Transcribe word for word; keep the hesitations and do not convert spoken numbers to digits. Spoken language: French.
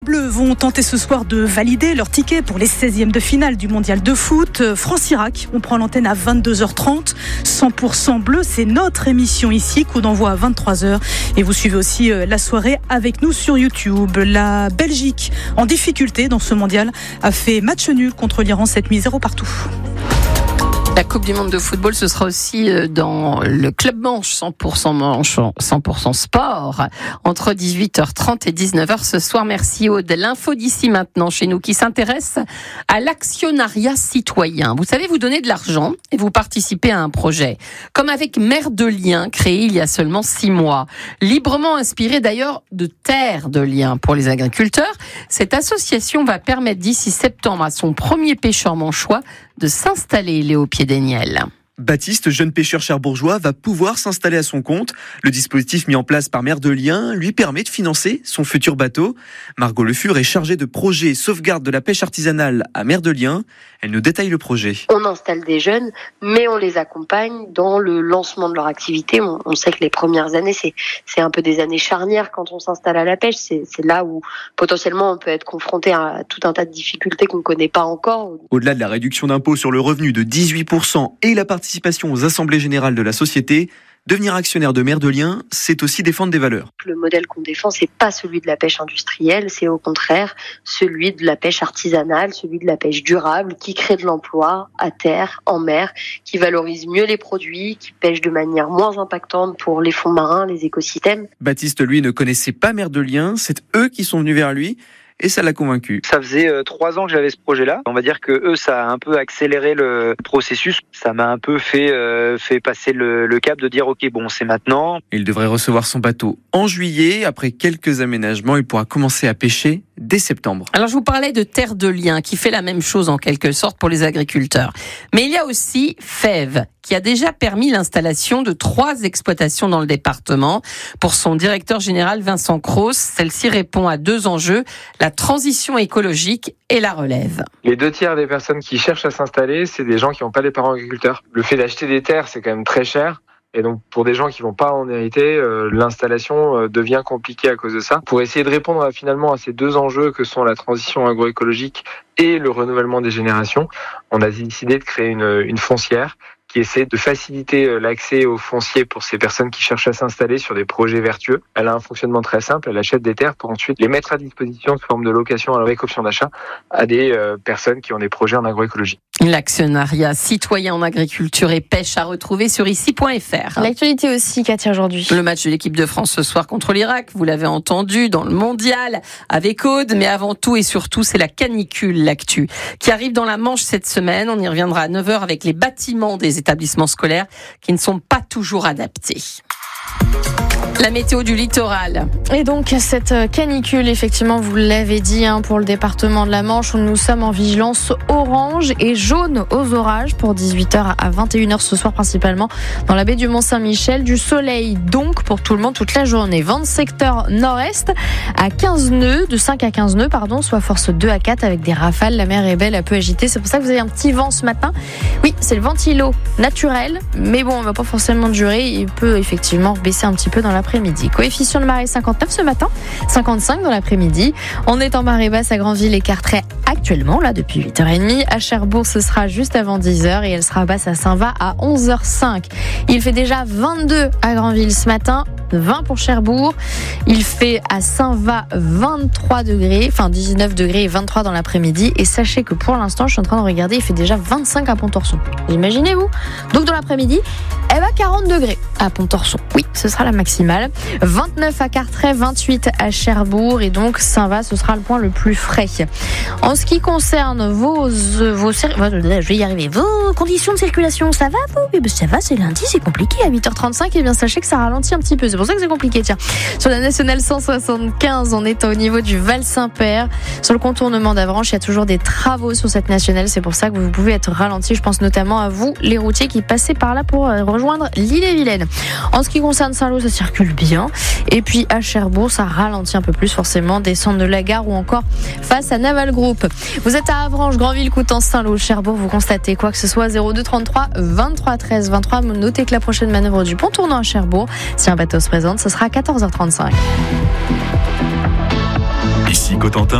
Bleus vont tenter ce soir de valider leur ticket pour les seizièmes de finale du mondial de foot. France-Irak, on prend l'antenne à vingt-deux heures trente. cent pour cent bleu, c'est notre émission ici, coup d'envoi à vingt-trois heures. Et vous suivez aussi la soirée avec nous sur YouTube. La Belgique, en difficulté dans ce mondial, a fait match nul contre l'Iran, sept buts à zéro partout. La Coupe du Monde de football, ce sera aussi dans le Club Manche, cent pour cent Manche, cent pour cent sport, entre dix-huit heures trente et dix-neuf heures ce soir. Merci Aude. L'info d'ici maintenant chez nous qui s'intéresse à l'actionnariat citoyen. Vous savez, vous donnez de l'argent et vous participez à un projet. Comme avec Mère de Liens, créé il y a seulement six mois. Librement inspiré d'ailleurs de Terre de Liens pour les agriculteurs, cette association va permettre d'ici septembre à son premier pêcheur manchois de s'installer, Léo Pied-Daniel. Baptiste, jeune pêcheur cherbourgeois, va pouvoir s'installer à son compte. Le dispositif mis en place par Mère de Liens lui permet de financer son futur bateau. Margot Le Fur est chargée de projet et sauvegarde de la pêche artisanale à Mère de Liens. Elle nous détaille le projet. On installe des jeunes, mais on les accompagne dans le lancement de leur activité. On, on sait que les premières années, c'est, c'est un peu des années charnières quand on s'installe à la pêche. C'est, c'est là où potentiellement on peut être confronté à tout un tas de difficultés qu'on ne connaît pas encore. Au-delà de la réduction d'impôt sur le revenu de dix-huit pour cent et la participation aux assemblées générales de la société, devenir actionnaire de Mère de Liens, c'est aussi défendre des valeurs. Le modèle qu'on défend, c'est pas celui de la pêche industrielle, c'est au contraire celui de la pêche artisanale, celui de la pêche durable, qui crée de l'emploi à terre, en mer, qui valorise mieux les produits, qui pêche de manière moins impactante pour les fonds marins, les écosystèmes. Baptiste, lui, ne connaissait pas Mère de Liens, c'est eux qui sont venus vers lui. Et ça l'a convaincu. Ça faisait euh, trois ans que j'avais ce projet-là. On va dire que eux, ça a un peu accéléré le processus. Ça m'a un peu fait euh, fait passer le, le cap de dire ok, bon, c'est maintenant. Il devrait recevoir son bateau en juillet. Après quelques aménagements, il pourra commencer à pêcher dès septembre. Alors je vous parlais de Terre de Liens qui fait la même chose en quelque sorte pour les agriculteurs. Mais il y a aussi Fève qui a déjà permis l'installation de trois exploitations dans le département. Pour son directeur général Vincent Cros, celle-ci répond à deux enjeux, la transition écologique et la relève. Les deux tiers des personnes qui cherchent à s'installer, c'est des gens qui n'ont pas des parents agriculteurs. Le fait d'acheter des terres, c'est quand même très cher. Et donc, pour des gens qui vont pas en hériter, euh, l'installation euh, devient compliquée à cause de ça. Pour essayer de répondre à, finalement à ces deux enjeux que sont la transition agroécologique et le renouvellement des générations, on a décidé de créer une, une foncière qui essaie de faciliter l'accès au foncier pour ces personnes qui cherchent à s'installer sur des projets vertueux. Elle a un fonctionnement très simple, elle achète des terres pour ensuite les mettre à disposition sous forme de location avec option d'achat à des euh, personnes qui ont des projets en agroécologie. L'actionnariat citoyen en agriculture et pêche à retrouver sur ici point f r. L'actualité aussi, Katia, aujourd'hui. Le match de l'équipe de France ce soir contre l'Irak, vous l'avez entendu dans le mondial avec Aude, mais avant tout et surtout, c'est la canicule, l'actu, qui arrive dans la Manche cette semaine. On y reviendra à neuf heures avec les bâtiments des établissements scolaires qui ne sont pas toujours adaptés. La météo du littoral. Et donc cette canicule, effectivement, vous l'avez dit, hein, pour le département de la Manche, où nous sommes en vigilance orange et jaune aux orages pour dix-huit heures à vingt et une heures ce soir, principalement dans la baie du Mont-Saint-Michel. Du soleil donc pour tout le monde toute la journée. Vent de secteur nord-est à quinze nœuds, de cinq à quinze nœuds, pardon, soit force deux à quatre avec des rafales. La mer est belle, un peu agitée. C'est pour ça que vous avez un petit vent ce matin. Oui, c'est le ventilo naturel, mais bon, on ne va pas forcément durer. Il peut effectivement baisser un petit peu dans l'après-midi. Coefficient de marée cinquante-neuf ce matin, cinquante-cinq dans l'après-midi. On est en marée basse à Granville et Carteret actuellement, là, depuis huit heures trente. À Cherbourg, ce sera juste avant dix heures et elle sera basse à Saint-Va à onze heures cinq. Il fait déjà vingt-deux à Granville ce matin, vingt pour Cherbourg. Il fait à Saint-Va vingt-trois degrés, enfin dix-neuf degrés et vingt-trois dans l'après-midi. Et sachez que pour l'instant, je suis en train de regarder, il fait déjà vingt-cinq à Pontorson. Imaginez-vous. Donc dans l'après-midi, elle va quarante degrés à Pontorson. Oui, ce sera la maximale. vingt-neuf à Carteret, vingt-huit à Cherbourg et donc Saint-Va, ce sera le point le plus frais. En ce qui concerne vos, vos, je vais y arriver, vos conditions de circulation, ça va vous? Eh ben, ça va, c'est lundi, c'est compliqué à huit heures trente-cinq. Et bien sachez que ça ralentit un petit peu, c'est pour ça que c'est compliqué. Tiens, sur la nationale cent soixante-quinze, on est au niveau du Val-Saint-Père. Sur le contournement d'Avranches, il y a toujours des travaux sur cette nationale, c'est pour ça que vous pouvez être ralenti. Je pense notamment à vous, les routiers qui passez par là pour rejoindre l'Ille-et-Vilaine. En ce qui concerne Saint-Lô, ça circule bien. Et puis à Cherbourg, ça ralentit un peu plus forcément, descendre de la gare ou encore face à Naval Group. Vous êtes à Avranches, Granville, Coutances, Saint-Lô, Cherbourg, vous constatez quoi que ce soit, zéro deux trente-trois vingt-trois treize vingt-trois. Notez que la prochaine manœuvre du pont tournant à Cherbourg, si un bateau se présente, ce sera à quatorze heures trente-cinq. Ici Cotentin.